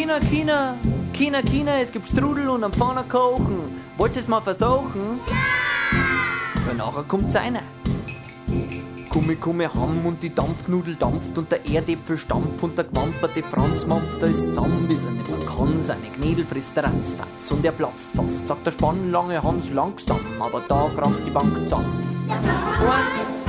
China, es gibt Strudel und am Pfanner kochen. Wollt ihr's mal versuchen? Ja! Nachher kommt's einer. Kumme, Hamm und die Dampfnudel dampft und der Erdäpfel stampft und der gewamperte Franz mampft, da ist zusammen, bis er nicht mehr kann. Seine Gnädel frisst der Ratzfatz und er platzt fast, sagt der spannlange Hans langsam, aber da kracht die Bank zusammen. 1,